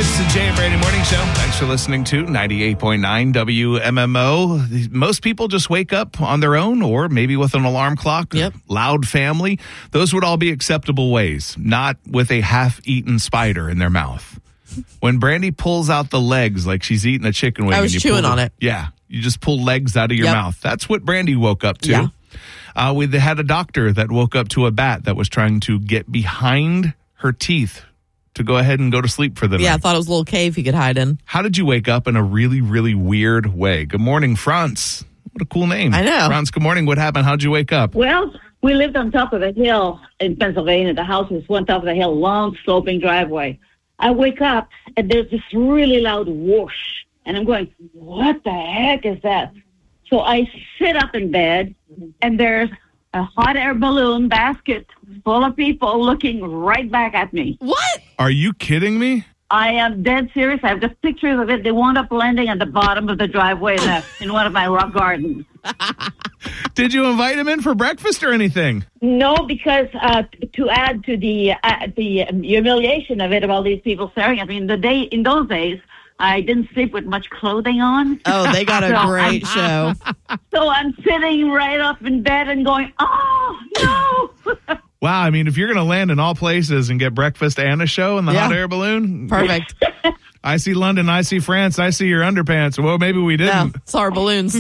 It's the Jay and Brady Morning Show. Thanks for listening to 98.9 WMMO. Most people just wake up on their own or maybe with an alarm clock. Yep. Loud family. Those would all be acceptable ways, not with a half-eaten spider in their mouth. When Brandy pulls out the legs like she's eating a chicken wing. I was chewing on it. Yeah. You just pull legs out of your mouth. That's what Brandy woke up to. Yeah. We had a doctor that woke up to a bat that was trying to get behind her teeth to go ahead and go to sleep for the night. Yeah, I thought it was a little cave he could hide in. How did you wake up in a really, really weird way? Good morning, Franz. What a cool name. I know. Franz, good morning. What happened? How'd you wake up? Well, we lived on top of a hill in Pennsylvania. The house was on top of the hill, long sloping driveway. I wake up and there's this really loud whoosh. And I'm going, what the heck is that? So I sit up in bed and there's a hot air balloon basket full of people looking right back at me. What? Are you kidding me? I am dead serious. I have just pictures of it. They wound up landing at the bottom of the driveway in one of my rock gardens. Did you invite him in for breakfast or anything? No, because to add to the humiliation of it, of all these people staring at me, in those days, I didn't sleep with much clothing on. Oh, they got a great show. So I'm sitting right up in bed and going, oh, no. Wow, I mean, if you're going to land in all places and get breakfast and a show in the hot air balloon. Perfect. I see London, I see France, I see your underpants. Well, maybe we didn't. Yeah, it's our balloons.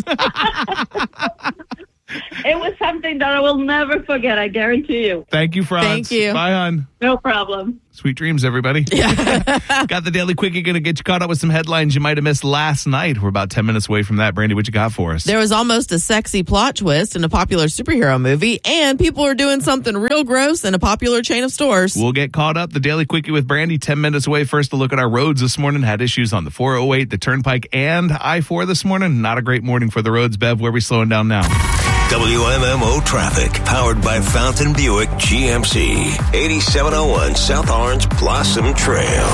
It was something that I will never forget, I guarantee you. Thank you, Franz. Thank you. Bye, hon. No problem. Sweet dreams, everybody. Yeah. Got the Daily Quickie, going to get you caught up with some headlines you might have missed last night. We're about 10 minutes away from that. Brandy, what you got for us? There was almost a sexy plot twist in a popular superhero movie, and people are doing something real gross in a popular chain of stores. We'll get caught up. The Daily Quickie with Brandy, 10 minutes away. First, a look at our roads this morning. Had issues on the 408, the Turnpike, and I-4 this morning. Not a great morning for the roads. Bev, where are we slowing down now? WMMO traffic, powered by Fountain Buick GMC, 8701 South Orange Blossom Trail.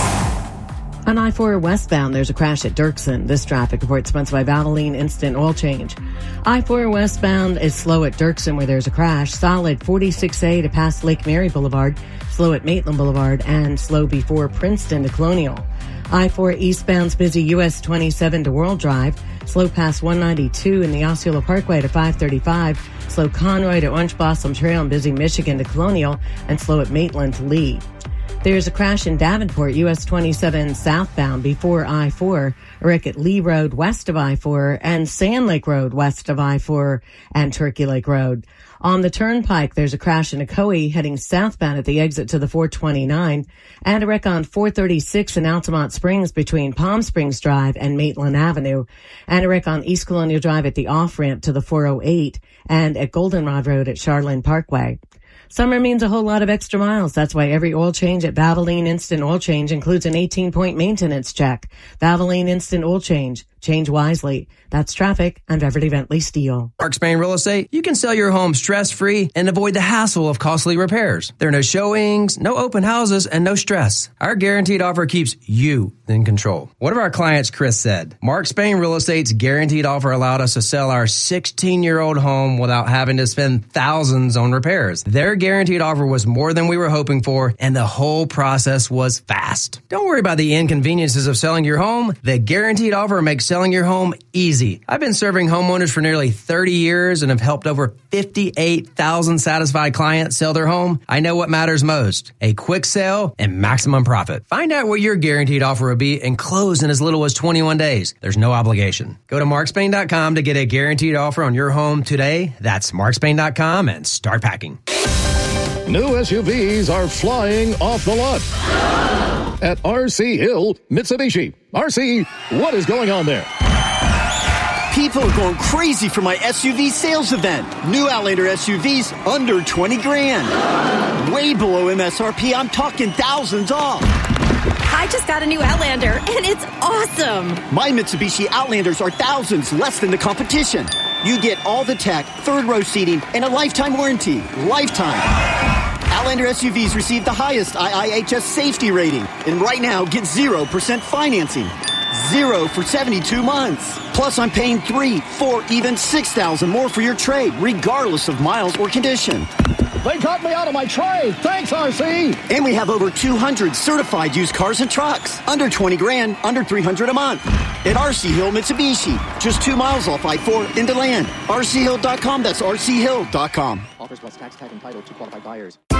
On I-4 westbound, there's a crash at Dirksen. This traffic report sponsored by Valvoline Instant Oil Change. I-4 westbound is slow at Dirksen where there's a crash. Solid 46A to past Lake Mary Boulevard. Slow at Maitland Boulevard and slow before Princeton to Colonial. I-4 eastbound's busy US 27 to World Drive. Slow past 192 in the Osceola Parkway to 535. Slow Conroy to Orange Blossom Trail and busy Michigan to Colonial. And slow at Maitland to Lee. There's a crash in Davenport, US 27 southbound before I-4, a wreck at Lee Road west of I-4, and Sand Lake Road west of I-4 and Turkey Lake Road. On the Turnpike, there's a crash in Ocoee heading southbound at the exit to the 429, and a wreck on 436 in Altamont Springs between Palm Springs Drive and Maitland Avenue, and a wreck on East Colonial Drive at the off-ramp to the 408, and at Goldenrod Road at Charlene Parkway. Summer means a whole lot of extra miles. That's why every oil change at Valvoline Instant Oil Change includes an 18-point maintenance check. Valvoline Instant Oil Change. Change wisely. That's traffic. I'm Beverly Bentley Steele. Mark Spain Real Estate, you can sell your home stress-free and avoid the hassle of costly repairs. There are no showings, no open houses, and no stress. Our guaranteed offer keeps you in control. One of our clients, Chris, said, Mark Spain Real Estate's guaranteed offer allowed us to sell our 16-year-old home without having to spend thousands on repairs. Their guaranteed offer was more than we were hoping for, and the whole process was fast. Don't worry about the inconveniences of selling your home. The guaranteed offer makes selling your home easy. I've been serving homeowners for nearly 30 years and have helped over 58,000 satisfied clients sell their home. I know what matters most: a quick sale and maximum profit. Find out what your guaranteed offer will be and close in as little as 21 days. There's no obligation. Go to markspain.com to get a guaranteed offer on your home today. That's markspain.com and start packing. New SUVs are flying off the lot at RC Hill Mitsubishi. RC, what is going on there? People are going crazy for my SUV sales event. New Outlander SUVs under 20 grand. Way below MSRP. I'm talking thousands off. I just got a new Outlander, and it's awesome. My Mitsubishi Outlanders are thousands less than the competition. You get all the tech, third-row seating, and a lifetime warranty. Lifetime. Outlander SUVs receive the highest IIHS safety rating. And right now, get 0% financing. 0 for 72 months. Plus, I'm paying $3,000, $4,000, even $6,000 more for your trade, regardless of miles or condition. They got me out of my trade. Thanks, RC. And we have over 200 certified used cars and trucks. Under 20 grand, under 300 a month. At RC Hill Mitsubishi. Just 2 miles off I-4 into land. RCHill.com. That's RCHill.com. Offers plus tax, tag, and title to qualified buyers.